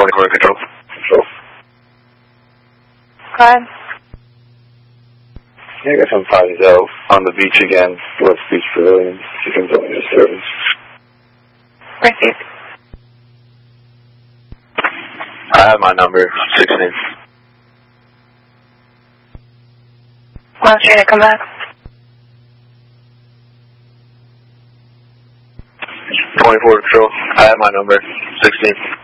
24 control. Control. Go ahead. Yeah, I guess I'm 5-0 on the beach again, West Beach Pavilion. You can tell me the service. Receive. I have my number, 16. Want you to come back? 24 control. I have my number, 16.